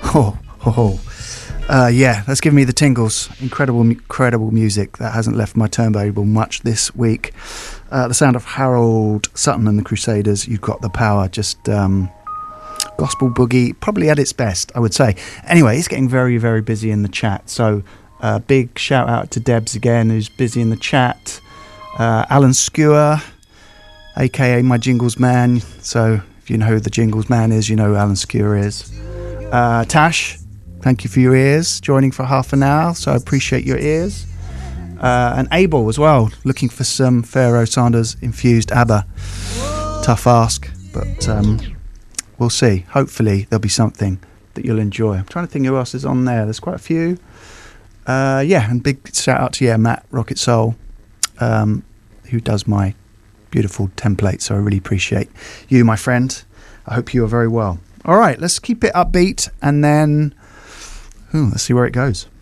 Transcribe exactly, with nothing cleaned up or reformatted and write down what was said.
Oh, oh, oh. Uh, yeah, that's given me the tingles. Incredible, incredible music that hasn't left my turntable much this week. Uh, the sound of Harold Sutton and the Crusaders, You've Got the Power. Just um, gospel boogie, probably at its best, I would say. Anyway, it's getting very, very busy in the chat. So uh, big shout out to Debs again, who's busy in the chat. Uh, Alan Skewer, a k a my Jingles Man. So if you know who the Jingles Man is, you know who Alan Skewer is. Uh, Tash, thank you for your ears, joining for half an hour, so I appreciate your ears. Uh, and Abel as well, looking for some Pharoah Sanders infused ABBA. Tough ask, but um, we'll see. Hopefully there'll be something that you'll enjoy. I'm trying to think who else is on there. There's quite a few. Uh, yeah, and big shout out to yeah, Matt Rocket Soul, um, who does my beautiful template, so I really appreciate you, my friend. I hope you are very well. All right, let's keep it upbeat, and then ooh, let's see where it goes.